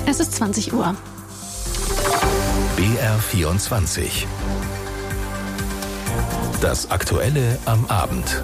Es ist 20 Uhr. BR24. Das Aktuelle am Abend.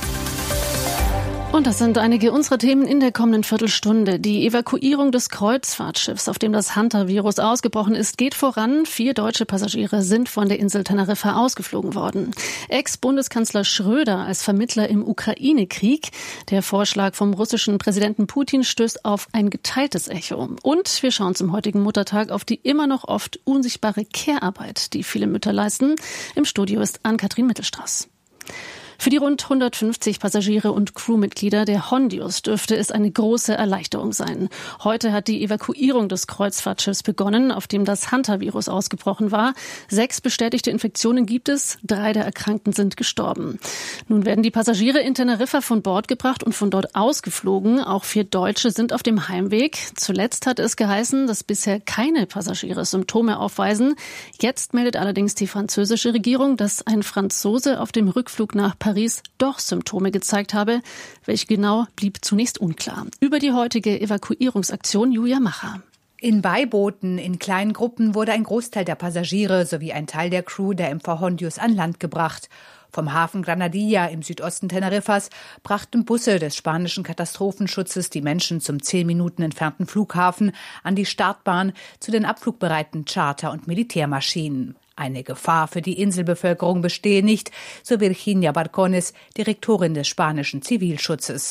Und das sind einige unserer Themen in der kommenden Viertelstunde. Die Evakuierung des Kreuzfahrtschiffs, auf dem das Hunter-Virus ausgebrochen ist, geht voran. 4 deutsche Passagiere sind von der Insel Teneriffa ausgeflogen worden. Ex-Bundeskanzler Schröder als Vermittler im Ukraine-Krieg. Der Vorschlag vom russischen Präsidenten Putin stößt auf ein geteiltes Echo. Und wir schauen zum heutigen Muttertag auf die immer noch oft unsichtbare Care-Arbeit, die viele Mütter leisten. Im Studio ist Ann-Kathrin Mittelstraß. Für die rund 150 Passagiere und Crewmitglieder der Hondius dürfte es eine große Erleichterung sein. Heute hat die Evakuierung des Kreuzfahrtschiffs begonnen, auf dem das Hunter-Virus ausgebrochen war. 6 bestätigte Infektionen gibt es, 3 der Erkrankten sind gestorben. Nun werden die Passagiere in Teneriffa von Bord gebracht und von dort ausgeflogen. Auch 4 Deutsche sind auf dem Heimweg. Zuletzt hat es geheißen, dass bisher keine Passagiere Symptome aufweisen. Jetzt meldet allerdings die französische Regierung, dass ein Franzose auf dem Rückflug nach Paris doch Symptome gezeigt habe. Welche genau, blieb zunächst unklar. Über die heutige Evakuierungsaktion Julia Macher. In Beibooten, in kleinen Gruppen wurde ein Großteil der Passagiere sowie ein Teil der Crew der MV Hondius an Land gebracht. Vom Hafen Granadilla im Südosten Teneriffas brachten Busse des spanischen Katastrophenschutzes die Menschen zum 10 Minuten entfernten Flughafen an die Startbahn zu den abflugbereiten Charter- und Militärmaschinen. Eine Gefahr für die Inselbevölkerung bestehe nicht, so Virginia Barcones, Direktorin des spanischen Zivilschutzes.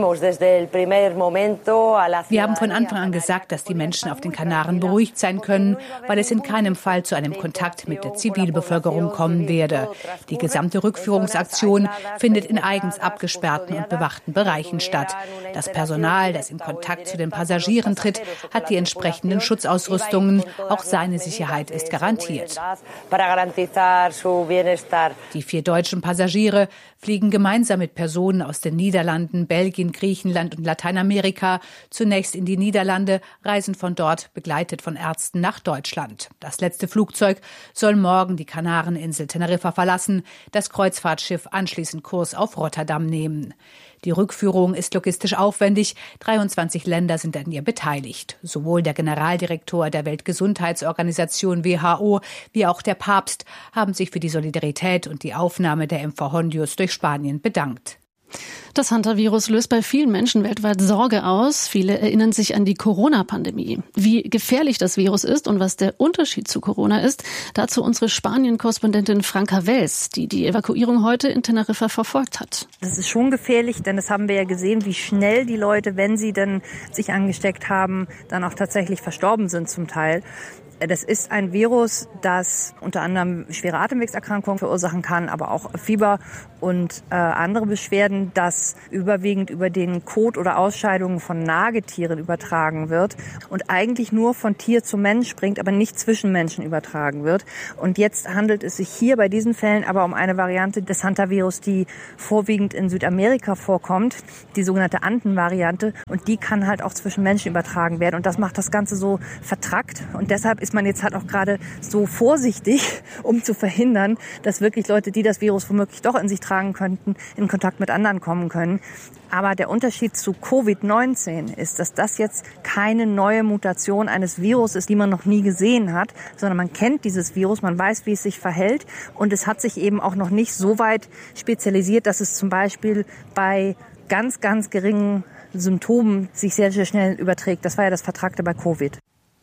Wir haben von Anfang an gesagt, dass die Menschen auf den Kanaren beruhigt sein können, weil es in keinem Fall zu einem Kontakt mit der Zivilbevölkerung kommen werde. Die gesamte Rückführungsaktion findet in eigens abgesperrten und bewachten Bereichen statt. Das Personal, das in Kontakt zu den Passagieren tritt, hat die entsprechenden Schutzausrüstungen. Auch seine Sicherheit ist garantiert. Die 4 deutschen Passagiere fliegen gemeinsam mit Personen aus den Niederlanden, Belgien, Griechenland und Lateinamerika zunächst in die Niederlande, reisen von dort begleitet von Ärzten nach Deutschland. Das letzte Flugzeug soll morgen die Kanareninsel Teneriffa verlassen, das Kreuzfahrtschiff anschließend Kurs auf Rotterdam nehmen. Die Rückführung ist logistisch aufwendig. 23 Länder sind an ihr beteiligt. Sowohl der Generaldirektor der Weltgesundheitsorganisation WHO wie auch der Papst haben sich für die Solidarität und die Aufnahme der MV Hondius durch Spanien bedankt. Das Hunter-Virus löst bei vielen Menschen weltweit Sorge aus. Viele erinnern sich an die Corona-Pandemie. Wie gefährlich das Virus ist und was der Unterschied zu Corona ist, dazu unsere Spanien-Korrespondentin Franca Wels, die die Evakuierung heute in Teneriffa verfolgt hat. Das ist schon gefährlich, denn das haben wir ja gesehen, wie schnell die Leute, wenn sie dann sich angesteckt haben, dann auch tatsächlich verstorben sind zum Teil. Das ist ein Virus, das unter anderem schwere Atemwegserkrankungen verursachen kann, aber auch Fieber und andere Beschwerden, das überwiegend über den Kot oder Ausscheidungen von Nagetieren übertragen wird und eigentlich nur von Tier zu Mensch springt, aber nicht zwischen Menschen übertragen wird. Und jetzt handelt es sich hier bei diesen Fällen aber um eine Variante des Hunter-Virus, die vorwiegend in Südamerika vorkommt, die sogenannte Anden-Variante. Und die kann halt auch zwischen Menschen übertragen werden. Und das macht das Ganze so vertrackt. Und deshalb ist man jetzt halt auch gerade so vorsichtig, um zu verhindern, dass wirklich Leute, die das Virus womöglich doch in sich tragen könnten, in Kontakt mit anderen kommen können. Aber der Unterschied zu Covid-19 ist, dass das jetzt keine neue Mutation eines Virus ist, die man noch nie gesehen hat, sondern man kennt dieses Virus, man weiß, wie es sich verhält und es hat sich eben auch noch nicht so weit spezialisiert, dass es zum Beispiel bei ganz, ganz geringen Symptomen sich sehr, sehr schnell überträgt. Das war ja das Vertragte bei Covid.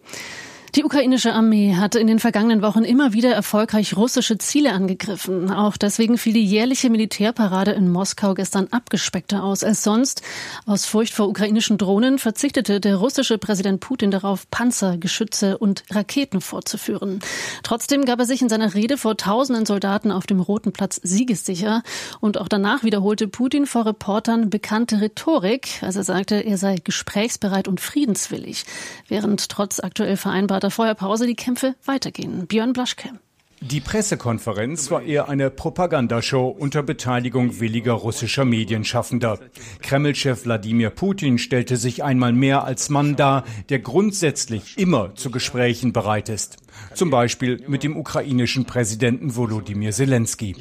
Die ukrainische Armee hatte in den vergangenen Wochen immer wieder erfolgreich russische Ziele angegriffen. Auch deswegen fiel die jährliche Militärparade in Moskau gestern abgespeckter aus als sonst. Aus Furcht vor ukrainischen Drohnen verzichtete der russische Präsident Putin darauf, Panzer, Geschütze und Raketen vorzuführen. Trotzdem gab er sich in seiner Rede vor tausenden Soldaten auf dem Roten Platz siegessicher. Und auch danach wiederholte Putin vor Reportern bekannte Rhetorik, als er sagte, er sei gesprächsbereit und friedenswillig, während trotz aktuell vereinbarter Feuerpause die Kämpfe weitergehen. Björn Blaschke. Die Pressekonferenz war eher eine Propagandashow unter Beteiligung williger russischer Medienschaffender. Kreml-Chef Wladimir Putin stellte sich einmal mehr als Mann dar, der grundsätzlich immer zu Gesprächen bereit ist. Zum Beispiel mit dem ukrainischen Präsidenten Volodymyr Zelensky.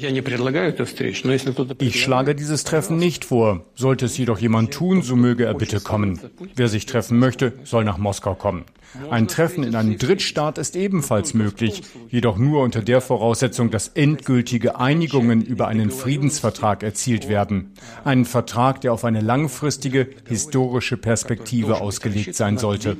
Ich schlage dieses Treffen nicht vor. Sollte es jedoch jemand tun, so möge er bitte kommen. Wer sich treffen möchte, soll nach Moskau kommen. Ein Treffen in einem Drittstaat ist ebenfalls möglich, jedoch nur unter der Voraussetzung, dass endgültige Einigungen über einen Friedensvertrag erzielt werden. Einen Vertrag, der auf eine langfristige, historische Perspektive ausgelegt sein sollte.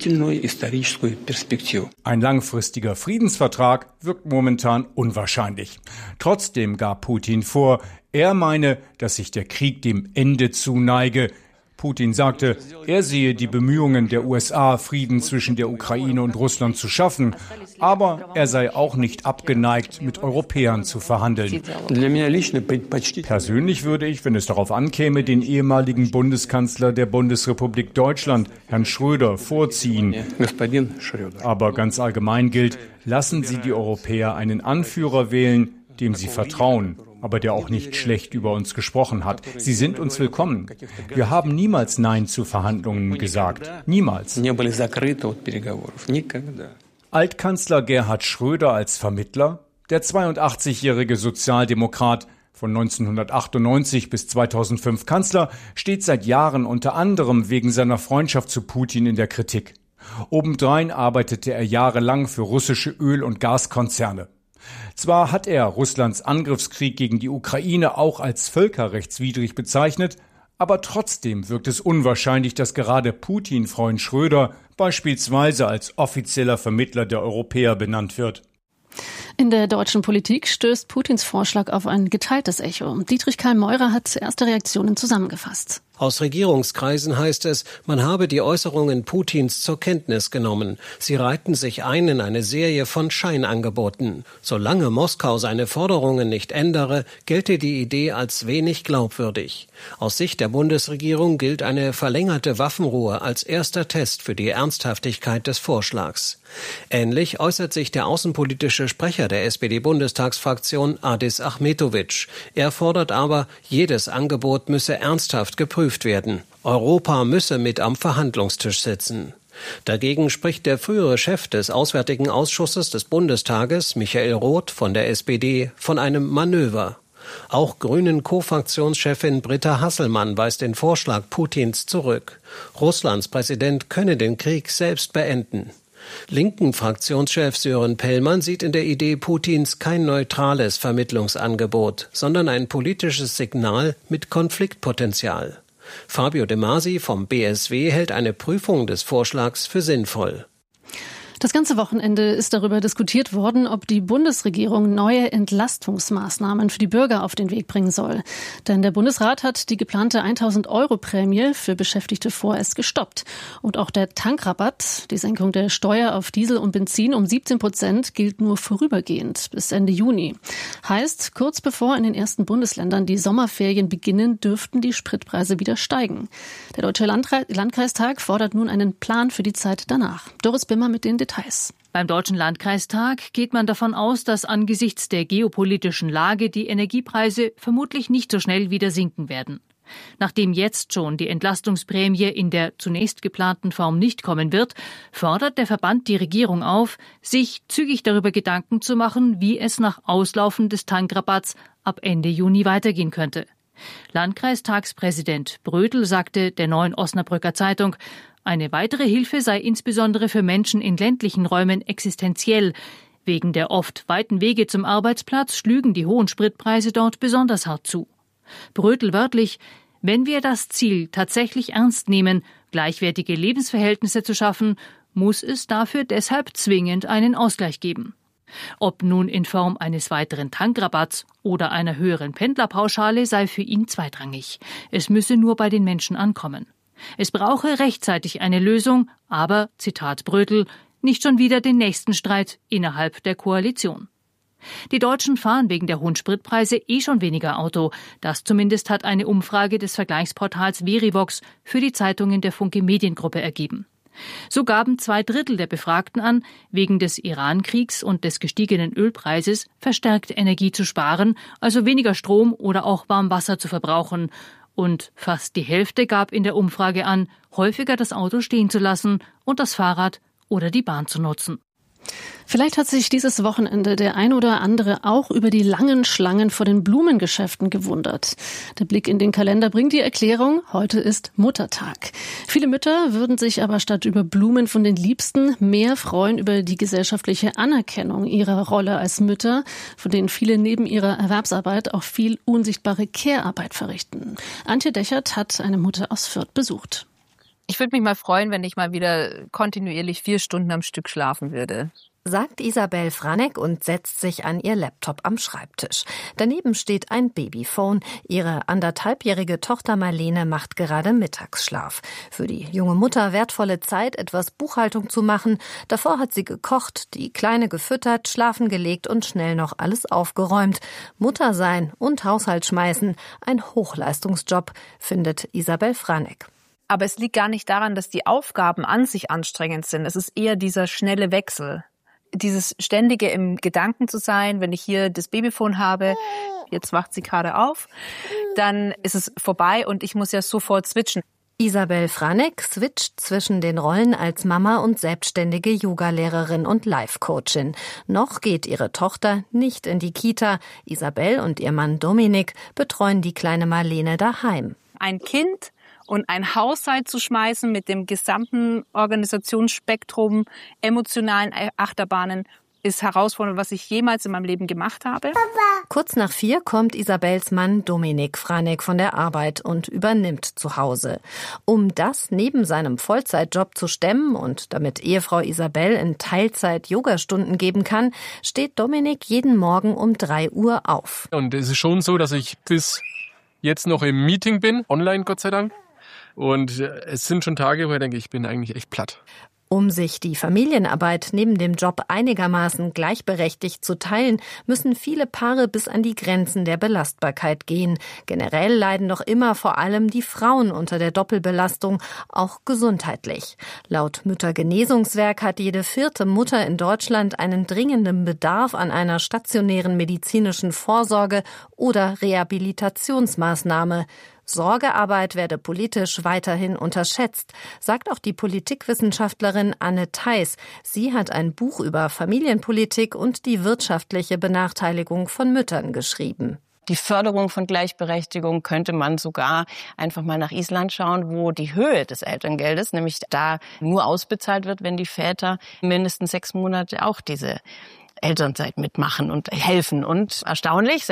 Ein langfristiger Friedensvertrag wirkt momentan unwahrscheinlich. Trotzdem gab Putin vor, er meine, dass sich der Krieg dem Ende zuneige. Putin sagte, er sehe die Bemühungen der USA, Frieden zwischen der Ukraine und Russland zu schaffen, aber er sei auch nicht abgeneigt, mit Europäern zu verhandeln. Persönlich würde ich, wenn es darauf ankäme, den ehemaligen Bundeskanzler der Bundesrepublik Deutschland, Herrn Schröder, vorziehen. Aber ganz allgemein gilt, lassen Sie die Europäer einen Anführer wählen, dem sie vertrauen, aber der auch nicht schlecht über uns gesprochen hat. Sie sind uns willkommen. Wir haben niemals Nein zu Verhandlungen gesagt. Niemals. Altkanzler Gerhard Schröder als Vermittler, der 82-jährige Sozialdemokrat, von 1998 bis 2005 Kanzler, steht seit Jahren unter anderem wegen seiner Freundschaft zu Putin in der Kritik. Obendrein arbeitete er jahrelang für russische Öl- und Gaskonzerne. Zwar hat er Russlands Angriffskrieg gegen die Ukraine auch als völkerrechtswidrig bezeichnet, aber trotzdem wirkt es unwahrscheinlich, dass gerade Putin-Freund Schröder beispielsweise als offizieller Vermittler der Europäer benannt wird. In der deutschen Politik stößt Putins Vorschlag auf ein geteiltes Echo. Dietrich Karl Meurer hat erste Reaktionen zusammengefasst. Aus Regierungskreisen heißt es, man habe die Äußerungen Putins zur Kenntnis genommen. Sie reihten sich ein in eine Serie von Scheinangeboten. Solange Moskau seine Forderungen nicht ändere, gelte die Idee als wenig glaubwürdig. Aus Sicht der Bundesregierung gilt eine verlängerte Waffenruhe als erster Test für die Ernsthaftigkeit des Vorschlags. Ähnlich äußert sich der außenpolitische Sprecher der SPD-Bundestagsfraktion Adis Achmetovic. Er fordert aber, jedes Angebot müsse ernsthaft geprüft werden. Europa müsse mit am Verhandlungstisch sitzen. Dagegen spricht der frühere Chef des Auswärtigen Ausschusses des Bundestages, Michael Roth von der SPD, von einem Manöver. Auch Grünen-Co-Fraktionschefin Britta Hasselmann weist den Vorschlag Putins zurück. Russlands Präsident könne den Krieg selbst beenden. Linken-Fraktionschef Sören Pellmann sieht in der Idee Putins kein neutrales Vermittlungsangebot, sondern ein politisches Signal mit Konfliktpotenzial. Fabio De Masi vom BSW hält eine Prüfung des Vorschlags für sinnvoll. Das ganze Wochenende ist darüber diskutiert worden, ob die Bundesregierung neue Entlastungsmaßnahmen für die Bürger auf den Weg bringen soll. Denn der Bundesrat hat die geplante 1.000-Euro-Prämie für Beschäftigte vorerst gestoppt. Und auch der Tankrabatt, die Senkung der Steuer auf Diesel und Benzin um 17%, gilt nur vorübergehend bis Ende Juni. Heißt, kurz bevor in den ersten Bundesländern die Sommerferien beginnen, dürften die Spritpreise wieder steigen. Der Deutsche Landkreistag fordert nun einen Plan für die Zeit danach. Doris Bimmer mit den Details. Beim Deutschen Landkreistag geht man davon aus, dass angesichts der geopolitischen Lage die Energiepreise vermutlich nicht so schnell wieder sinken werden. Nachdem jetzt schon die Entlastungsprämie in der zunächst geplanten Form nicht kommen wird, fordert der Verband die Regierung auf, sich zügig darüber Gedanken zu machen, wie es nach Auslaufen des Tankrabatts ab Ende Juni weitergehen könnte. Landkreistagspräsident Brödel sagte der Neuen Osnabrücker Zeitung, eine weitere Hilfe sei insbesondere für Menschen in ländlichen Räumen existenziell. Wegen der oft weiten Wege zum Arbeitsplatz schlügen die hohen Spritpreise dort besonders hart zu. Brödel wörtlich, wenn wir das Ziel tatsächlich ernst nehmen, gleichwertige Lebensverhältnisse zu schaffen, muss es dafür deshalb zwingend einen Ausgleich geben. Ob nun in Form eines weiteren Tankrabatts oder einer höheren Pendlerpauschale sei für ihn zweitrangig. Es müsse nur bei den Menschen ankommen. Es brauche rechtzeitig eine Lösung, aber, Zitat Brödel, nicht schon wieder den nächsten Streit innerhalb der Koalition. Die Deutschen fahren wegen der hohen Spritpreise schon weniger Auto. Das zumindest hat eine Umfrage des Vergleichsportals Verivox für die Zeitungen der Funke Mediengruppe ergeben. So gaben 2/3 der Befragten an, wegen des Iran-Kriegs und des gestiegenen Ölpreises verstärkt Energie zu sparen, also weniger Strom oder auch Warmwasser zu verbrauchen. Und fast die Hälfte gab in der Umfrage an, häufiger das Auto stehen zu lassen und das Fahrrad oder die Bahn zu nutzen. Vielleicht hat sich dieses Wochenende der ein oder andere auch über die langen Schlangen vor den Blumengeschäften gewundert. Der Blick in den Kalender bringt die Erklärung, heute ist Muttertag. Viele Mütter würden sich aber statt über Blumen von den Liebsten mehr freuen über die gesellschaftliche Anerkennung ihrer Rolle als Mütter, von denen viele neben ihrer Erwerbsarbeit auch viel unsichtbare Care-Arbeit verrichten. Antje Dechert hat eine Mutter aus Fürth besucht. Ich würde mich mal freuen, wenn ich mal wieder kontinuierlich 4 Stunden am Stück schlafen würde, sagt Isabel Franek und setzt sich an ihr Laptop am Schreibtisch. Daneben steht ein Babyphone. Ihre 1,5-jährige Tochter Marlene macht gerade Mittagsschlaf. Für die junge Mutter wertvolle Zeit, etwas Buchhaltung zu machen. Davor hat sie gekocht, die Kleine gefüttert, schlafen gelegt und schnell noch alles aufgeräumt. Mutter sein und Haushalt schmeißen, ein Hochleistungsjob, findet Isabel Franek. Aber es liegt gar nicht daran, dass die Aufgaben an sich anstrengend sind. Es ist eher dieser schnelle Wechsel. Dieses ständige im Gedanken zu sein, wenn ich hier das Babyphone habe, jetzt wacht sie gerade auf, dann ist es vorbei und ich muss ja sofort switchen. Isabel Franek switcht zwischen den Rollen als Mama und selbstständige Yogalehrerin und Life-Coachin. Noch geht ihre Tochter nicht in die Kita. Isabel und ihr Mann Dominik betreuen die kleine Marlene daheim. Ein Kind und ein Haushalt zu schmeißen mit dem gesamten Organisationsspektrum, emotionalen Achterbahnen, ist herausfordernd, was ich jemals in meinem Leben gemacht habe. Kurz nach 4 kommt Isabels Mann Dominik Franek von der Arbeit und übernimmt zu Hause. Um das neben seinem Vollzeitjob zu stemmen und damit Ehefrau Isabel in Teilzeit Yogastunden geben kann, steht Dominik jeden Morgen um 3 Uhr auf. Und es ist schon so, dass ich bis jetzt noch im Meeting bin, online Gott sei Dank. Und es sind schon Tage, wo ich denke, ich bin eigentlich echt platt. Um sich die Familienarbeit neben dem Job einigermaßen gleichberechtigt zu teilen, müssen viele Paare bis an die Grenzen der Belastbarkeit gehen. Generell leiden doch immer vor allem die Frauen unter der Doppelbelastung, auch gesundheitlich. Laut Müttergenesungswerk hat jede 4. Mutter in Deutschland einen dringenden Bedarf an einer stationären medizinischen Vorsorge oder Rehabilitationsmaßnahme. Sorgearbeit werde politisch weiterhin unterschätzt, sagt auch die Politikwissenschaftlerin Anne Theis. Sie hat ein Buch über Familienpolitik und die wirtschaftliche Benachteiligung von Müttern geschrieben. Die Förderung von Gleichberechtigung könnte man sogar einfach mal nach Island schauen, wo die Höhe des Elterngeldes, nämlich da nur ausbezahlt wird, wenn die Väter mindestens 6 Monate auch diese Elternzeit mitmachen und helfen. Und erstaunlich,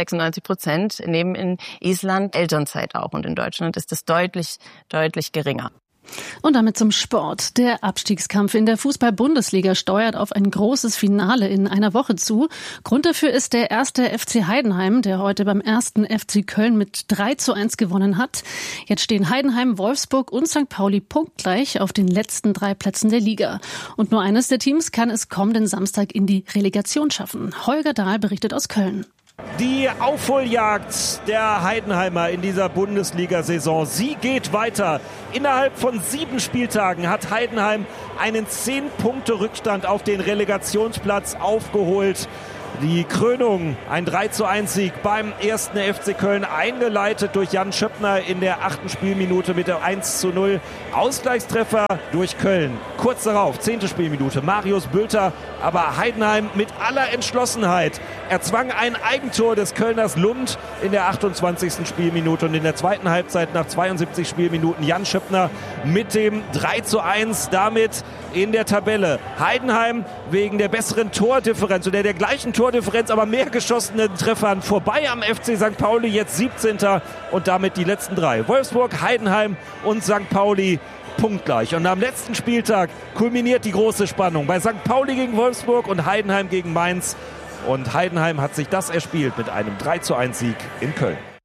96% nehmen in Island Elternzeit auch. Und in Deutschland ist das deutlich, deutlich geringer. Und damit zum Sport. Der Abstiegskampf in der Fußball-Bundesliga steuert auf ein großes Finale in einer Woche zu. Grund dafür ist der 1. FC Heidenheim, der heute beim 1. FC Köln mit 3:1 gewonnen hat. Jetzt stehen Heidenheim, Wolfsburg und St. Pauli punktgleich auf den letzten 3 Plätzen der Liga. Und nur eines der Teams kann es kommenden Samstag in die Relegation schaffen. Holger Dahl berichtet aus Köln. Die Aufholjagd der Heidenheimer in dieser Bundesliga-Saison, sie geht weiter. Innerhalb von 7 Spieltagen hat Heidenheim einen 10-Punkte-Rückstand auf den Relegationsplatz aufgeholt. Die Krönung, ein 3:1-Sieg beim 1. FC Köln, eingeleitet durch Jan Schöppner in der 8. Spielminute mit der 1:0. Ausgleichstreffer durch Köln. Kurz darauf, 10. Spielminute, Marius Bülter, aber Heidenheim mit aller Entschlossenheit erzwang ein Eigentor des Kölners Lund in der 28. Spielminute und in der zweiten Halbzeit nach 72 Spielminuten Jan Schöppner mit dem 3:1, damit in der Tabelle. Heidenheim wegen der besseren Tordifferenz oder der gleichen Tordifferenz, aber mehr geschossenen Treffern vorbei am FC St. Pauli, jetzt 17. und damit die letzten 3. Wolfsburg, Heidenheim und St. Pauli punktgleich. Und am letzten Spieltag kulminiert die große Spannung bei St. Pauli gegen Wolfsburg und Heidenheim gegen Mainz. Und Heidenheim hat sich das erspielt mit einem 3:1-Sieg in Köln.